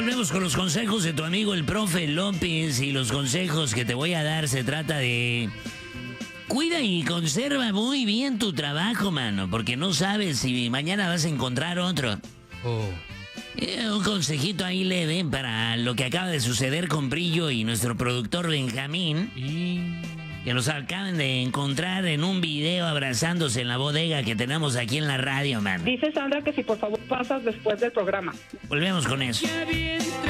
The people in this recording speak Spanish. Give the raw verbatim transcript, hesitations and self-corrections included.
volvemos con los consejos de tu amigo el profe López, y los consejos que te voy a dar se trata de... Cuida y conserva muy bien tu trabajo, mano, porque no sabes si mañana vas a encontrar otro. Oh. Eh, un consejito ahí leve para lo que acaba de suceder con Brillo y nuestro productor Benjamín, Y... que los acaban de encontrar en un video abrazándose en la bodega que tenemos aquí en la radio, man. Dice Sandra que si por favor pasas después del programa. Volvemos con eso.